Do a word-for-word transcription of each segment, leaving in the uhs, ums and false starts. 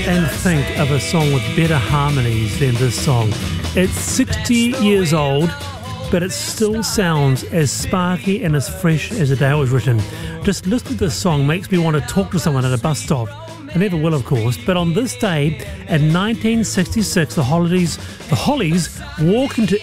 and think of a song with better harmonies than this song. It's sixty years old, but it still sounds as sparky and as fresh as the day it was written. Just listening to this song makes me want to talk to someone at a bus stop. I never will, of course, but on this day in nineteen sixty-six, the Hollies, the Hollies walked into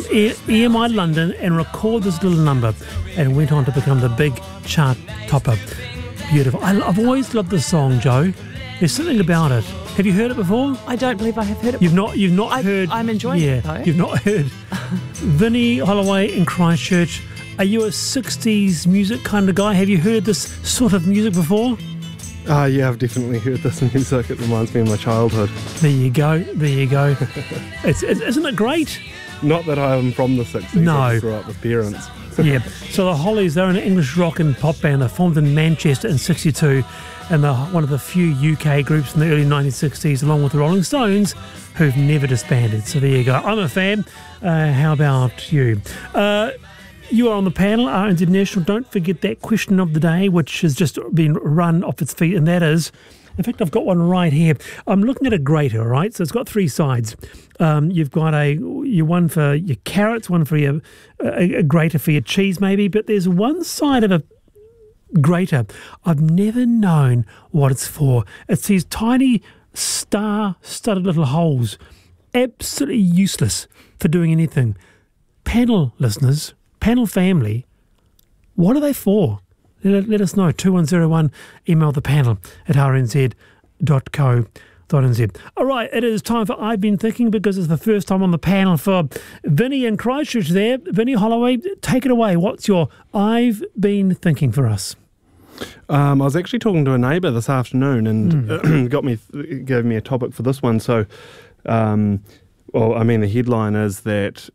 E M I London and recorded this little number, and went on to become the big chart topper. Beautiful. I, I've always loved this song, Joe. There's something about it. Have you heard it before? I don't believe I have heard it. You've not. You've not I, heard. I'm enjoying yeah, it though. You've not heard Vinnie Holloway in Christchurch. Are you a sixties music kind of guy? Have you heard this sort of music before? Ah, uh, yeah, I've definitely heard this music. It reminds me of my childhood. There you go. There you go. it's, it, isn't it great? Not that I'm from the sixties. No. I just grew up with parents. Yeah. So the Hollies, they're an English rock and pop band. They formed in Manchester in sixty-two, and they're one of the few U K groups in the early nineteen sixties, along with the Rolling Stones, who've never disbanded. So there you go. I'm a fan. Uh, how about you? Uh, you are on the panel, R N Z National. Don't forget that question of the day, which has just been run off its feet, and that is, in fact, I've got one right here. I'm looking at a grater, all right? So it's got three sides. Um, you've got a you one for your carrots, one for your a, a grater for your cheese, maybe. But there's one side of a grater I've never known what it's for. It's these tiny star-studded little holes, absolutely useless for doing anything. Panel listeners, panel family, what are they for? Let, let us know. two one zero one, email the panel at r n z dot co dot n z. All right, it is time for I've Been Thinking, because it's the first time on the panel for Vinnie and Christchurch there. Vinnie Holloway, take it away. What's your I've Been Thinking for us? Um, I was actually talking to a neighbour this afternoon, and mm. got me gave me a topic for this one. So, um, well, I mean, the headline is that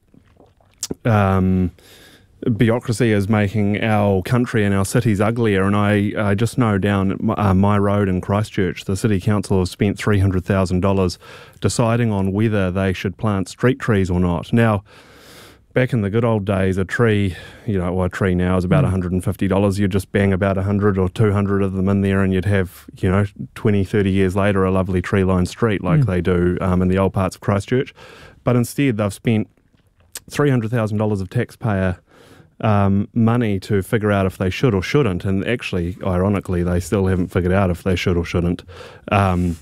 um, bureaucracy is making our country and our cities uglier, and I, I just know down my, uh, my road in Christchurch, the City Council have spent three hundred thousand dollars deciding on whether they should plant street trees or not. Now, back in the good old days, a tree, you know, well, a tree now is about mm. one hundred fifty dollars. You'd just bang about one hundred or two hundred of them in there, and you'd have, you know, twenty, thirty years later, a lovely tree-lined street like mm. they do um, in the old parts of Christchurch. But instead, they've spent three hundred thousand dollars of taxpayer Um, money to figure out if they should or shouldn't, and actually, ironically, they still haven't figured out if they should or shouldn't. Um,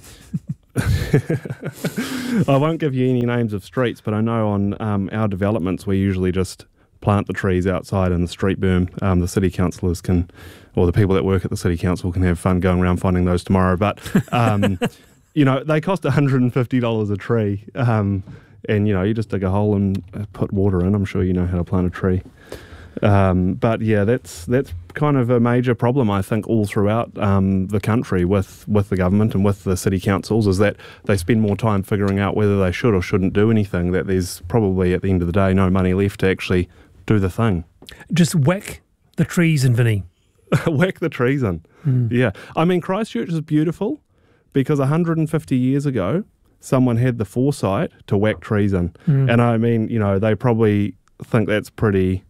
I won't give you any names of streets, but I know on um, our developments we usually just plant the trees outside in the street berm. Um, the city councillors can, or the people that work at the city council can have fun going around finding those tomorrow. But um, you know, they cost one hundred fifty dollars a tree, um, and you know, you just dig a hole and put water in. I'm sure you know how to plant a tree. Um, but yeah, that's that's kind of a major problem, I think, all throughout um, the country with, with the government and with the city councils, is that they spend more time figuring out whether they should or shouldn't do anything, that there's probably at the end of the day no money left to actually do the thing. Just whack the trees in, Vinnie. Whack the trees in. Mm. Yeah. I mean, Christchurch is beautiful because one hundred fifty years ago, someone had the foresight to whack trees in. Mm. And I mean, you know, they probably think that's pretty,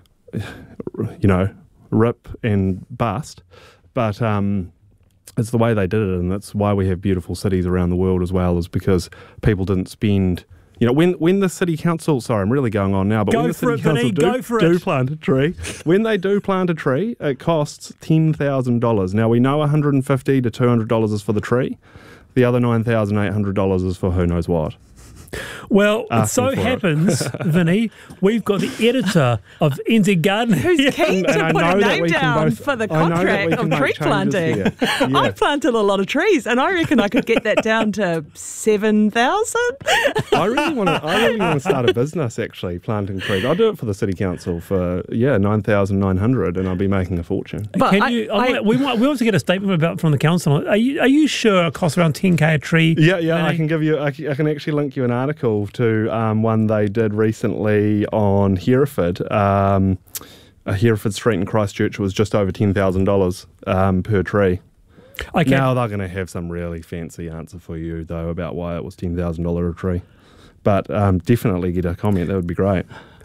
you know, rip and bust, but um, it's the way they did it, and that's why we have beautiful cities around the world as well, is because people didn't spend, you know, when when the city council, sorry, I'm really going on now, but go when the for city it, council Vinnie, do, go for do it. plant a tree, when they do plant a tree, it costs ten thousand dollars. Now, we know one hundred fifty to two hundred dollars is for the tree. The other nine thousand eight hundred dollars is for who knows what. Well, it so happens, it. Vinnie, we've got the editor of N Z Garden who's keen to and put a name down both, for the contract of tree planting. Yeah. I planted a lot of trees, and I reckon I could get that down to seven thousand. I really want to. I really want to start a business, actually, planting trees. I'll do it for the city council for yeah nine thousand nine hundred, and I'll be making a fortune. But Can I, you? I, I, we want we want to get a statement about from the council. Are you are you sure it costs around ten k a tree? Yeah, yeah. Vinnie? I can give you. I can, I can actually link you an article to um, one they did recently on Hereford. Um, uh, Hereford Street in Christchurch was just over ten thousand dollars um, per tree. Okay. Now they're going to have some really fancy answer for you, though, about why it was ten thousand dollars a tree. But um, definitely get a comment. That would be great.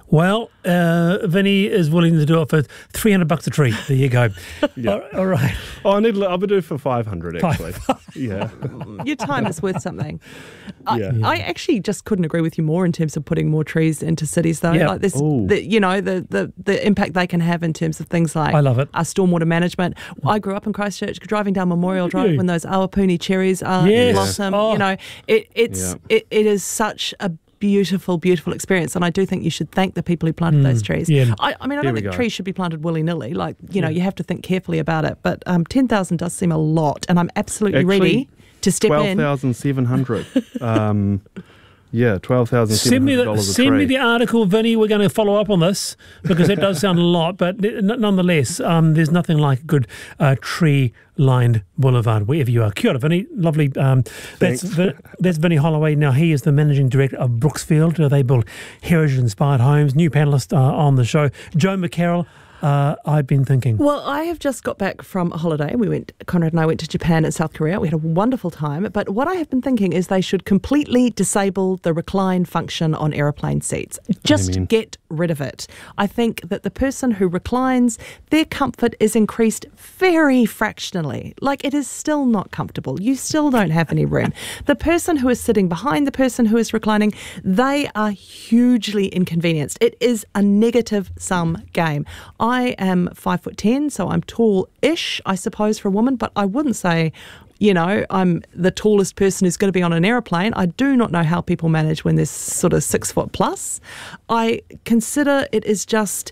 Well, uh, Vinny is willing to do it for three hundred bucks a tree. There you go. Yeah. all, all right. Oh, I need. I'll do it for five hundred actually. Yeah. Your time is worth something. I, Yeah. I actually just couldn't agree with you more in terms of putting more trees into cities, though. Yeah. Like this, Ooh. the, you know, the, the the impact they can have in terms of things like I love it. Uh, stormwater management. I grew up in Christchurch, driving down Memorial Drive you? when those Awapuni cherries are Yes. in blossom. Oh. You know, it, it's Yeah. it, it is such a beautiful, beautiful experience, and I do think you should thank the people who planted those trees. yeah. I, I mean, I There don't we think go. trees should be planted willy-nilly. Like, you know, you have to think carefully about it. But um, ten thousand does seem a lot, and I'm absolutely Actually, ready to step Twelve in. thousand seven hundred. um, yeah, twelve thousand seven Send me hundred the dollars a send tree. me the article, Vinny. We're going to follow up on this because it does sound a lot, but n- nonetheless, um, there's nothing like a good uh, tree-lined boulevard wherever you are. Kia ora, Vinny. Lovely. Um, that's Thanks. Vi- that's Vinny Holloway. Now he is the managing director of Brooksfield. Uh, they build heritage-inspired homes. New panelist uh, on the show, Joe McCarroll. Uh, I've been thinking. Well, I have just got back from a holiday. We went, Conrad and I went to Japan and South Korea. We had a wonderful time. But what I have been thinking is they should completely disable the recline function on aeroplane seats. Just Amen. get rid of it. I think that the person who reclines, their comfort is increased very fractionally. Like, it is still not comfortable. You still don't have any room. The person who is sitting behind the person who is reclining, they are hugely inconvenienced. It is a negative sum game. I am five foot ten, so I'm tall-ish, I suppose, for a woman, but I wouldn't say, you know, I'm the tallest person who's going to be on an aeroplane. I do not know how people manage when they're sort of six foot plus. I consider it is just,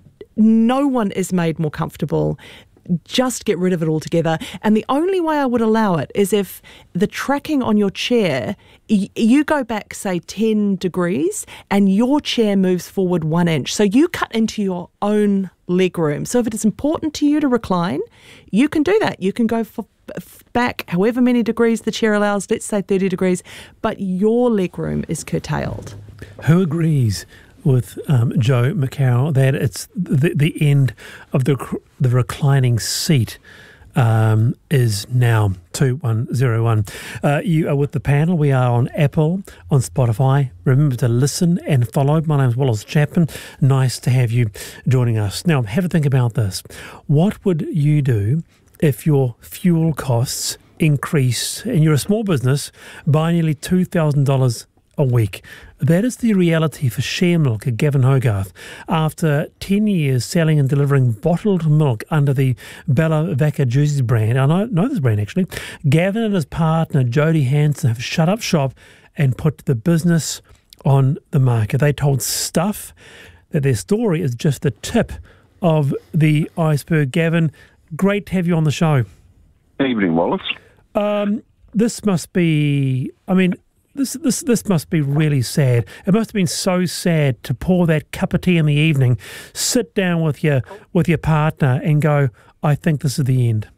no one is made more comfortable. Just get rid of it altogether. And the only way I would allow it is if the tracking on your chair, y- you go back, say, ten degrees and your chair moves forward one inch. So you cut into your own leg room. So if it is important to you to recline, you can do that. You can go for f- back however many degrees the chair allows, let's say thirty degrees, but your leg room is curtailed. Who agrees with um, Joe McCarroll that it's the, the end of the cr- the reclining seat um, is now two one zero one. Uh, you are with the panel. We are on Apple, on Spotify. Remember to listen and follow. My name is Wallace Chapman. Nice to have you joining us. Now, have a think about this. What would you do if your fuel costs increased and you're a small business by nearly two thousand dollars a week? That is the reality for Share Milk at Gavin Hogarth. After ten years selling and delivering bottled milk under the Bella Vaca Juices brand, I know, know this brand actually, Gavin and his partner Jodie Hanson have shut up shop and put the business on the market. They told Stuff that their story is just the tip of the iceberg. Gavin, great to have you on the show. Evening, Wallace. Um, this must be, I mean, This this this must be really sad. It must have been so sad to pour that cup of tea in the evening, sit down with your with your partner, and go, "I think this is the end."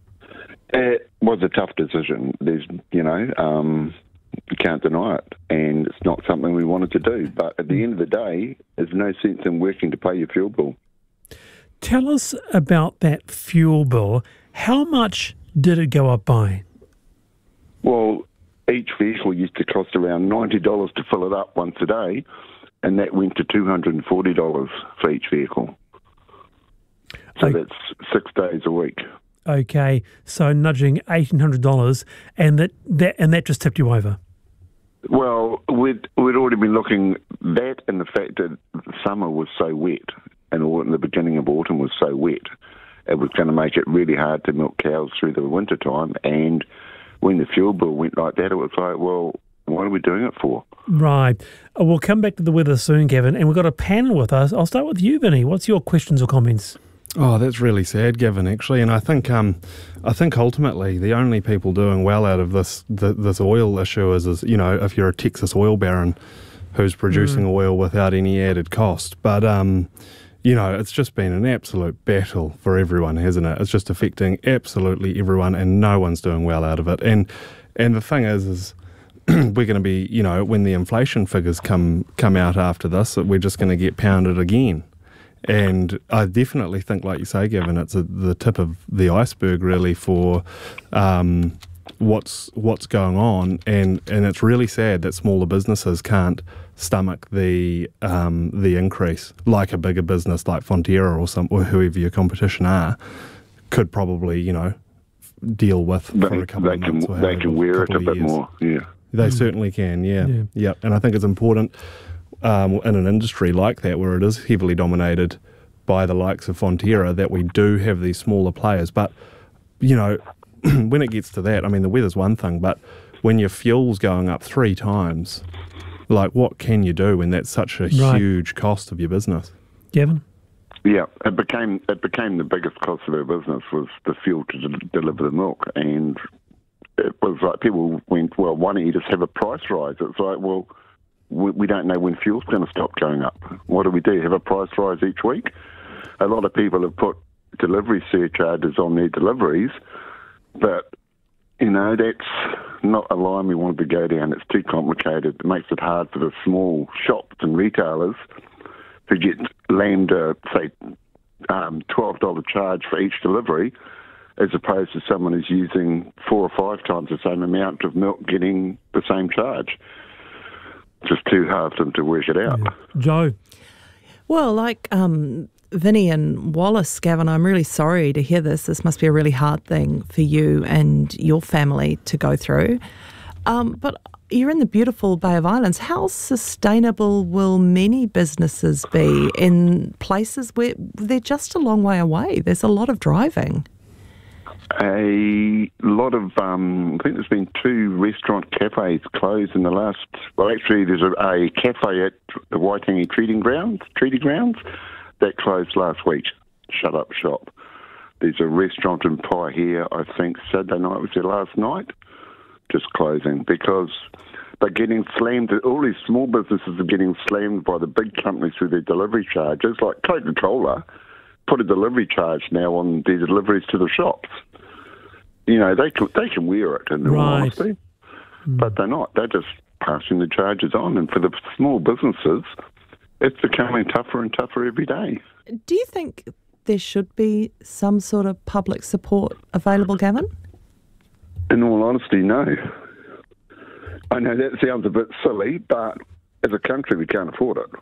It was a tough decision. There's, you know, um, you can't deny it, and it's not something we wanted to do. But at the end of the day, there's no sense in working to pay your fuel bill. Tell us about that fuel bill. How much did it go up by? Well, each vehicle used to cost around ninety dollars to fill it up once a day, and that went to two hundred forty dollars for each vehicle. So Okay. that's six days a week. Okay, so nudging eighteen hundred dollars, and that, that and that just tipped you over. Well, we'd, we'd already been looking that, and the fact that summer was so wet, and au- the beginning of autumn was so wet, it was going to make it really hard to milk cows through the winter time. And when the fuel bill went like that, it was like, well, what are we doing it for? Right. Uh, We'll come back to the weather soon, Gavin, and we've got a panel with us. I'll start with you, Vinny. What's your questions or comments? Oh, that's really sad, Gavin, actually. And I think um, I think ultimately the only people doing well out of this the, this oil issue is, is, you know, if you're a Texas oil baron who's producing mm. oil without any added cost. But, um, you know, it's just been an absolute battle for everyone, hasn't it? It's just affecting absolutely everyone, and no one's doing well out of it. And and the thing is, is we're going to be, you know, when the inflation figures come come out after this, we're just going to get pounded again. And I definitely think, like you say, Gavin, it's a, the tip of the iceberg, really, for um, what's what's going on, and, and it's really sad that smaller businesses can't stomach the um, the increase, like a bigger business like Fonterra or some or whoever your competition are could probably, you know, deal with they, for a couple they of can, months. Or they can wear it a bit years. more, yeah. They Mm. certainly can, yeah. Yeah. yeah. And I think it's important um, in an industry like that where it is heavily dominated by the likes of Fonterra that we do have these smaller players. But, you know, when it gets to that, I mean, the weather's one thing, but when your fuel's going up three times, like what can you do when that's such a Right. huge cost of your business? Gavin? Yeah, it became it became the biggest cost of our business was the fuel to de- deliver the milk, and it was like people went, well, why don't you just have a price rise? It's like, well, we, we don't know when fuel's going to stop going up. What do we do? Have a price rise each week? A lot of people have put delivery surcharges on their deliveries, but you know that's not a line we want to go down. It's too complicated. It makes it hard for the small shops and retailers who get land, uh, say, um, twelve dollars charge for each delivery, as opposed to someone who's using four or five times the same amount of milk getting the same charge. It's just too hard for them to work it out. Yeah. Joe? Well, like um, Vinny and Wallace, Gavin, I'm really sorry to hear this. This must be a really hard thing for you and your family to go through. Um, but you're in the beautiful Bay of Islands. How sustainable will many businesses be in places where they're just a long way away? There's a lot of driving. A lot of, um, I think there's been two restaurant cafes closed in the last, well, actually there's a, a cafe at the Waitangi Treating Grounds, Treaty Grounds, that closed last week, shut up shop. There's a restaurant in Paihia, I think Saturday night was their last night, just closing because they're getting slammed. All these small businesses are getting slammed by the big companies with their delivery charges, like Coca-Cola put a delivery charge now on their deliveries to the shops. You know, they can, they can wear it in all Right. honesty, but they're not. They're just passing the charges on. And for the small businesses, it's becoming tougher and tougher every day. Do you think there should be some sort of public support available, Gavin? In all honesty, no. I know that sounds a bit silly, but as a country, we can't afford it.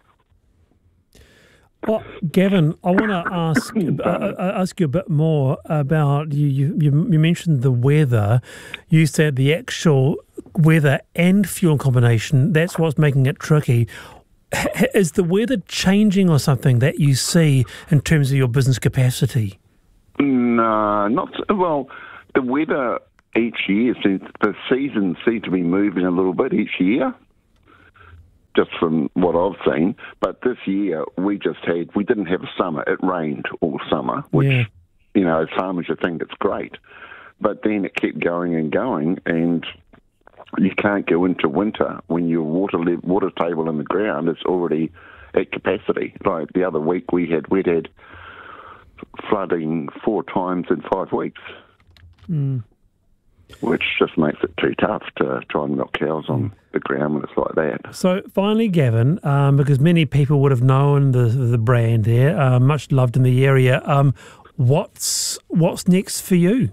Well, Gavin, I want to ask uh, ask you a bit more about you, you. You mentioned the weather. You said the actual weather and fuel combination. That's what's making it tricky. H- is the weather changing or something that you see in terms of your business capacity? No, not well. The weather each year seems the seasons seem to be moving a little bit each year. Just from what I've seen, but this year we just had, we didn't have a summer. It rained all summer, which, Yeah. you know, as farmers you think it's great. But then it kept going and going, and you can't go into winter when your water le- water table in the ground is already at capacity. Like the other week we had, we'd had flooding four times in five weeks. Mm. Which just makes it too tough to try and milk cows on the ground when it's like that. So finally, Gavin, um, because many people would have known the the brand there, uh, much loved in the area. Um, what's what's next for you?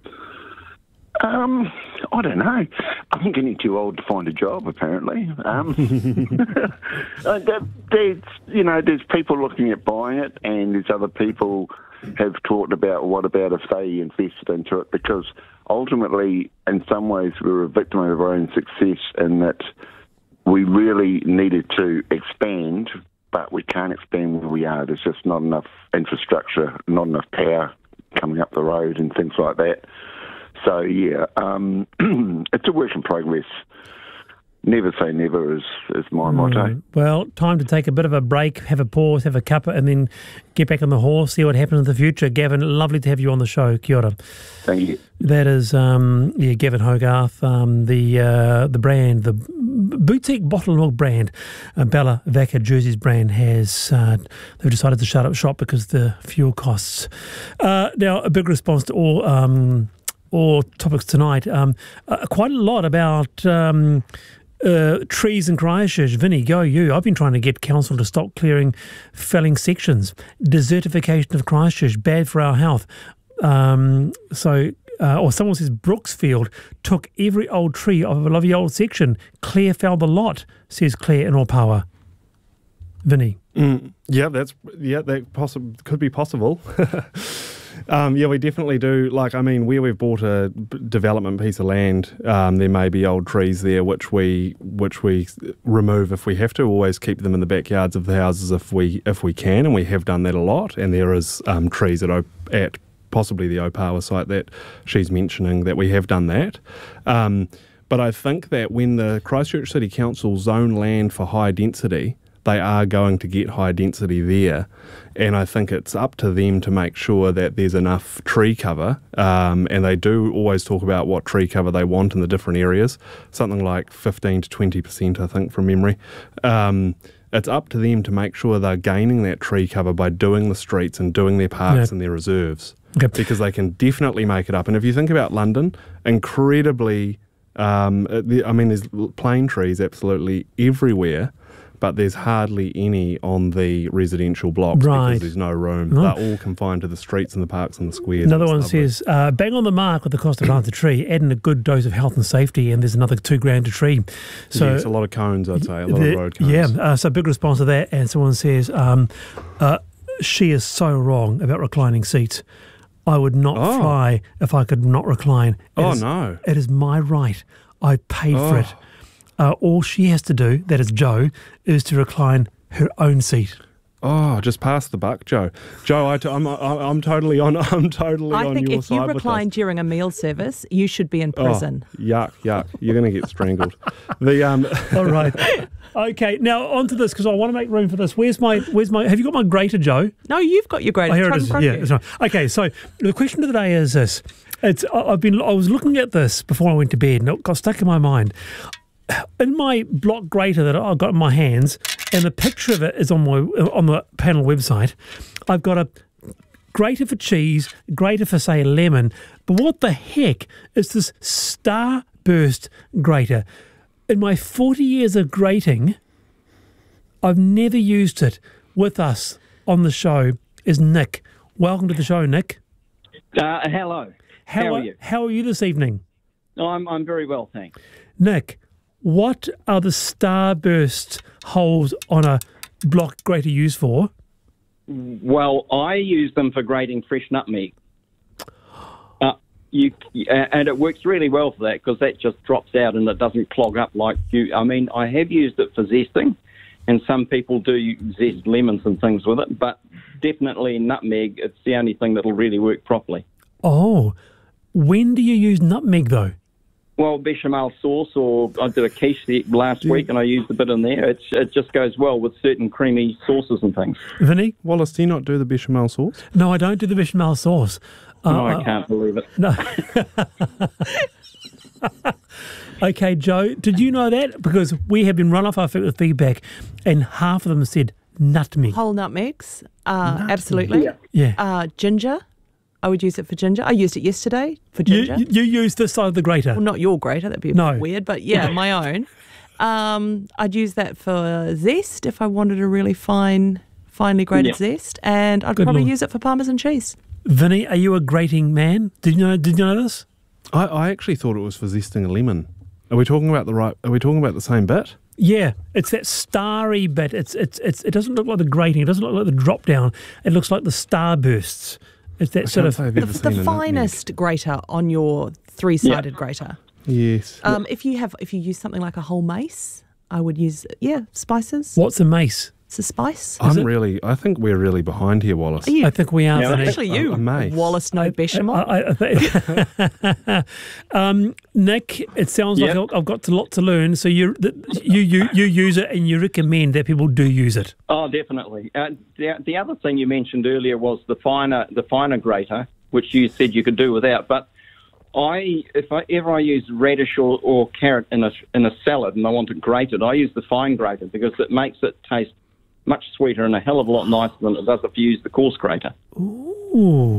Um, I don't know. I'm getting too old to find a job, apparently. Um, uh, there- there's, you know, there's people looking at buying it, and there's other people have talked about what about if they invested into it, because ultimately, in some ways, we were a victim of our own success in that we really needed to expand, but we can't expand where we are. There's just not enough infrastructure, not enough power coming up the road and things like that. So, yeah, um, it's a work in progress. Never say never is, is my motto. Mm, well, time to take a bit of a break, have a pause, have a cuppa, and then get back on the horse, see what happens in the future. Gavin, lovely to have you on the show. Kia ora. Thank you. That is um, yeah, Gavin Hogarth, um, the uh, the brand, the boutique bottled milk brand, uh, Bella Vaca Jersey's brand has, uh, they've decided to shut up shop because of the fuel costs. Uh, now, a big response to all um, all topics tonight. Um, uh, quite a lot about um, uh, trees in Christchurch. Vinny, go you. I've been trying to get council to stop clearing felling sections. Desertification of Christchurch, bad for our health. Um, so uh, or someone says Brooksfield took every old tree off of a lovely old section. Claire found the lot, says Claire in All Power. Vinny. Mm, yeah, that's yeah, that possi- could be possible. Um, yeah, we definitely do. Like, I mean, where we've bought a b- development piece of land, um, there may be old trees there which we which we remove if we have to. Always keep them in the backyards of the houses if we if we can, and we have done that a lot. And there is um, trees at o- at possibly the Opawa site that she's mentioning that we have done that. Um, but I think that when the Christchurch City Council zone land for high density, they are going to get high density there. And I think it's up to them to make sure that there's enough tree cover. Um, and they do always talk about what tree cover they want in the different areas. Something like fifteen to twenty percent, I think, from memory. Um, it's up to them to make sure they're gaining that tree cover by doing the streets and doing their parks Yeah. and their reserves. Okay. Because they can definitely make it up. And if you think about London, incredibly, um, the, I mean, there's plane trees absolutely everywhere. But there's hardly any on the residential blocks Right. because there's no room. Oh. They're all confined to the streets and the parks and the squares. Another It's one lovely. says, uh, bang on the mark with the cost to plant a tree, add in a good dose of health and safety, and there's another two grand a tree. So yes, a lot of cones, I'd say, a lot the- of road cones. Yeah, uh, so big response to that. And someone says, um, uh, she is so wrong about reclining seats. I would not Oh. fly if I could not recline. It Oh, is- no. It is my right. I paid for Oh. it. Uh, all she has to do, that is Joe, is to recline her own seat. Oh, just pass the buck, Joe. Joe, I t- I'm, I'm, I'm totally on. I'm totally I on think your if side you with recline this. during a meal service, you should be in Oh, prison. yuck, yuck! You're going to get strangled. The um, All right. Okay, now on to this, because I want to make room for this. Where's my, where's my, have you got my grater, Joe? No, you've got your grade. Oh, here It's it right in is. front Yeah, of you. that's right. Okay, so the question of the day is this: It's I- I've been I was looking at this before I went to bed, and it got stuck in my mind. In my block grater that I've got in my hands, and the picture of it is on my on the panel website. I've got a grater for cheese, grater for say lemon, but what the heck is this Starburst grater? In my forty years of grating, I've never used it. With us on the show is Nick. Welcome to the show, Nick. Uh, hello. How, How are you? How are you this evening? I'm I'm very well, thanks. Nick, what are the Starburst holes on a block grater used for? Well, I use them for grating fresh nutmeg. Uh, you uh, and it works really well for that because that just drops out and it doesn't clog up like you. I mean, I have used it for zesting, and some people do zest lemons and things with it, but definitely nutmeg. It's the only thing that'll really work properly. Oh, when do you use nutmeg though? Well, bechamel sauce, or I did a quiche the- last week and I used a bit in there. It's, it just goes well with certain creamy sauces and things. Vinny? Wallace, do you not do the bechamel sauce? No, I don't do the bechamel sauce. Uh, No, uh, I can't believe it. No. Okay, Joe, did you know that? Because we have been run off our feet with feedback, and half of them said nutmeg. Whole nutmegs, uh, absolutely. Yeah. Yeah. Uh, ginger, I would use it for ginger. I used it yesterday for You, ginger. you, you use this side of the grater. Well, not your grater, that'd be a No. bit weird, but yeah, my own. Um, I'd use that for zest if I wanted a really fine, finely grated Yeah. zest, and I'd Good probably Lord. use it for parmesan cheese. Vinny, are you a grating man? Did you know? Did you know this? I, I actually thought it was for zesting a lemon. Are we talking about the right? Are we talking about the same bit? Yeah, it's that starry bit. It's it's it's. It doesn't look like the grating. It doesn't look like the drop down. It looks like the starbursts. It's that I sort can't of. say I've The, ever the seen a nutmeg. finest grater on your three-sided grater. Yes. Um, if you have, if you use something like a whole mace, I would use yeah spices. What's a mace? It's a spice. I'm it? really. I think we're really behind here, Wallace. Are you, I think we are. Yeah, Vinny. actually, you A mace. Wallace no bechamel. I, I, I think- um, Nick, it sounds Yep. like I've got a lot to learn. So you you you you use it, and you recommend that people do use it. Oh, definitely. Uh, the, the other thing you mentioned earlier was the finer the finer grater, which you said you could do without. But I, if I ever I use radish or, or carrot in a in a salad and I want it grated, I use the fine grater because it makes it taste much sweeter and a hell of a lot nicer than it does if you use the coarse grater. Ooh,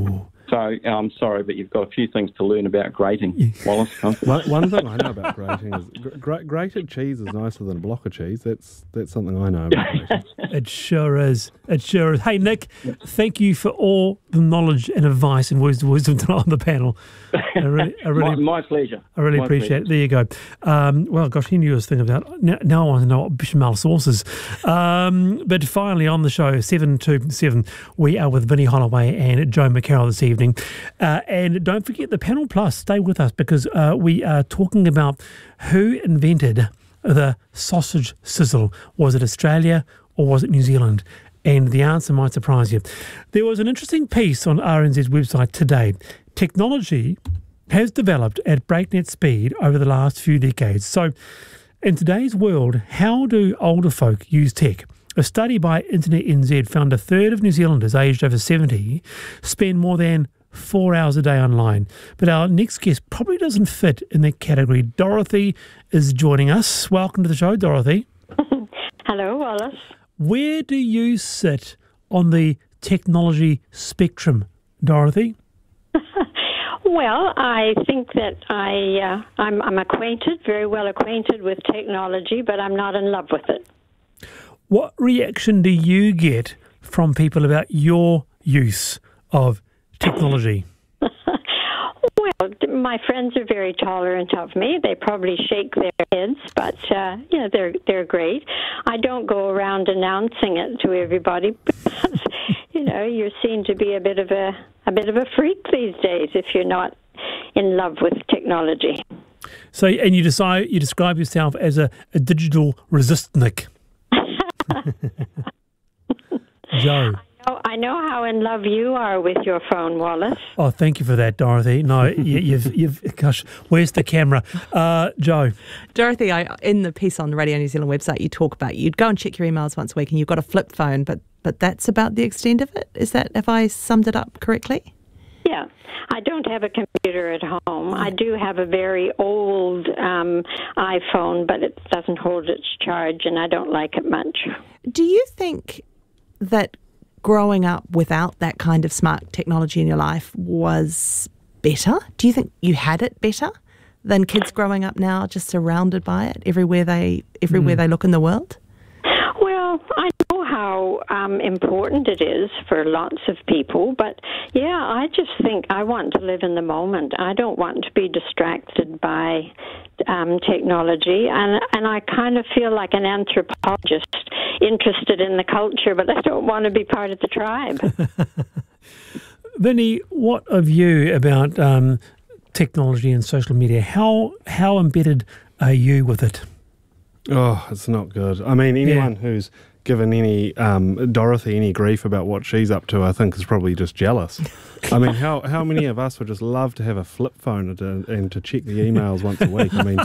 So I'm sorry, but you've got a few things to learn about grating, Wallace. One, one thing I know about grating is gr- grated cheese is nicer than a block of cheese. That's that's something I know about grating. It sure is. It sure is. Hey, Nick, thank you for all the knowledge and advice and wisdom, wisdom tonight on the panel. I really, I really, my, my pleasure. I really my appreciate pleasure. it. There you go. Um, well, gosh, he knew his thing about. Now, now I want to know what bechamel sauce is. Um, but finally, on the show, seven to seven, we are with Vinnie Holloway and Joe McCarroll this evening. Uh, and don't forget the Panel Plus. Stay with us because uh, we are talking about who invented the sausage sizzle. Was it Australia or was it New Zealand? And the answer might surprise you. There was an interesting piece on R N Z's website today. Technology has developed at breakneck speed over the last few decades. So in today's world, how do older folk use tech? A study by Internet N Z found a third of New Zealanders aged over seventy spend more than four hours a day online. But our next guest probably doesn't fit in that category. Dorothy is joining us. Welcome to the show, Dorothy. Hello, Wallace. Where do you sit on the technology spectrum, Dorothy? Well, I think that I, uh, I'm, I'm acquainted, very well acquainted with technology, but I'm not in love with it. What reaction do you get from people about your use of technology? Well, my friends are very tolerant of me. They probably shake their heads, but uh, you know, they're they're great. I don't go around announcing it to everybody because you know you're seen to be a bit of a a bit of a freak these days if you're not in love with technology. So, and you decide you describe yourself as a, a digital resistnik. Joe. Oh, I know how in love you are with your phone, Wallace. Oh, thank you for that, Dorothy. No, you, you've, you've, gosh, where's the camera? Uh, Joe. Dorothy, I, in the piece on the Radio New Zealand website, you talk about you'd go and check your emails once a week and you've got a flip phone, but, but that's about the extent of it? Is that, have I summed it up correctly? Yeah. I don't have a computer at home. I do have a very old um, iPhone, but it doesn't hold its charge, and I don't like it much. Do you think that growing up without that kind of smart technology in your life was better? Do you think you had it better than kids growing up now, just surrounded by it everywhere they everywhere mm. they look in the world? Well, I know how um, important it is for lots of people, but yeah, I just think I want to live in the moment. I don't want to be distracted by um, technology, and and I kind of feel like an anthropologist interested in the culture, but I don't want to be part of the tribe. Vinnie, what of you about um, technology and social media? How how embedded are you with it? Oh, it's not good. I mean, anyone yeah. who's given any um, Dorothy any grief about what she's up to, I think is probably just jealous. I mean, how how many of us would just love to have a flip phone and to, and to check the emails once a week? I mean,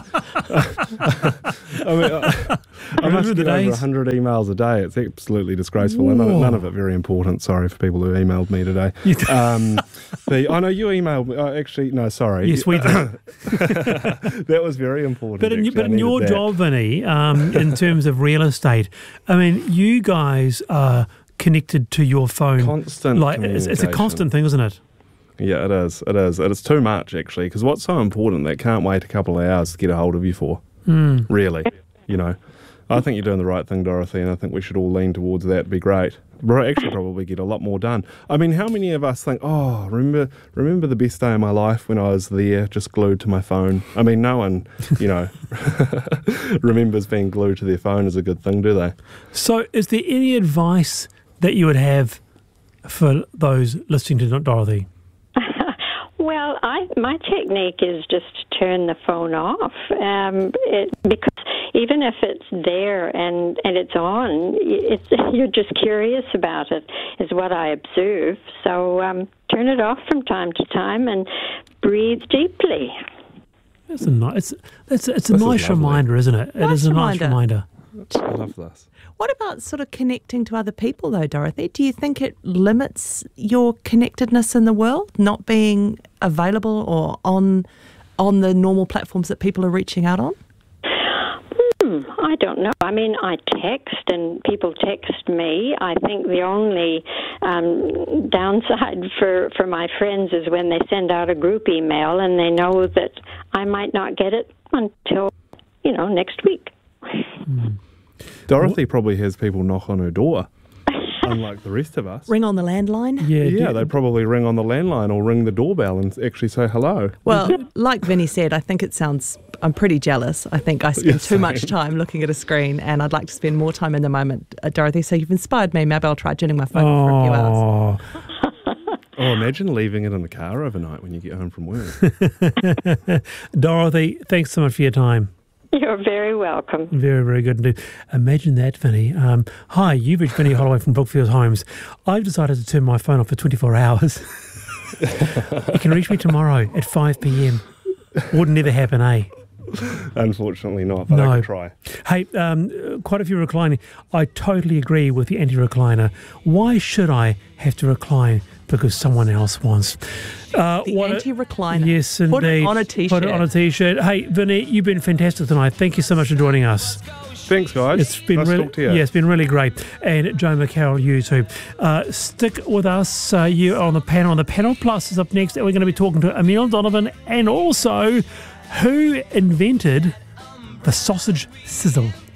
I mean, I, I must get over one hundred emails a day. It's absolutely disgraceful, and none, none of it very important. Sorry for people who emailed me today. Um, the, I know you emailed me. Uh, actually, no, sorry. Yes, we did. That was very important. But in, actually. but in your that. job, Vinnie, um, in terms of real estate, I mean, you guys are connected to your phone. Constant like it's, it's a constant thing, isn't it? Yeah, it is. It is. It's too much, actually, because what's so important, they can't wait a couple of hours to get a hold of you for. Mm. Really, you know. I think you're doing the right thing, Dorothy, and I think we should all lean towards that. It'd be great. We'll actually probably get a lot more done. I mean, how many of us think, oh, remember remember the best day of my life when I was there, just glued to my phone? I mean, no one, you know, remembers being glued to their phone as a good thing, do they? So is there any advice that you would have for those listening to Dorothy? Well, I, my technique is just to turn the phone off, um, it, because even if it's there and, and it's on, it's, you're just curious about it, is what I observe. So um, turn it off from time to time and breathe deeply. That's a nice, it's, it's a nice reminder, isn't it? Nice it is a reminder. nice reminder. I love this. What about sort of connecting to other people, though, Dorothy? Do you think it limits your connectedness in the world, not being available or on on the normal platforms that people are reaching out on? Hmm, I I don't know. I mean, I text and people text me. I think the only um, downside for, for my friends is when they send out a group email and they know that I might not get it until, you know, next week. Mm. Dorothy probably has people knock on her door, unlike the rest of us. Ring on the landline. Yeah, Yeah, do- they probably ring on the landline or ring the doorbell and actually say hello. Well, like Vinny said, I think it sounds, I'm pretty jealous. I think I spend Yeah, too much same. time looking at a screen and I'd like to spend more time in the moment. Uh, Dorothy, so you've inspired me. Maybe I'll try turning my phone off for a few hours. Oh, Oh, imagine leaving it in the car overnight when you get home from work. Dorothy, thanks so much for your time. You're very welcome. Very, very good indeed. Imagine that, Vinny. Um, hi, you've reached Vinny Holloway from Brookfield Homes. I've decided to turn my phone off for twenty-four hours. You can reach me tomorrow at five p.m. Would never happen, eh? Unfortunately not, but No. I can try. Hey, um, quite a few reclining. I totally agree with the anti-recliner. Why should I have to recline because someone else wants? Uh, The what a- anti-recliner. Yes, Put indeed. it on a Put t-shirt. it on a t-shirt. Hey, Vinny, you've been fantastic tonight. Thank you so much for joining us. Thanks, guys. It's been nice to really, talk to you. yeah, it's been really great. And Joe McCarroll, you too. Uh, stick with us. Uh, you on the panel. The panel plus is up next, and we're going to be talking to Emil Donovan and also who invented the sausage sizzle.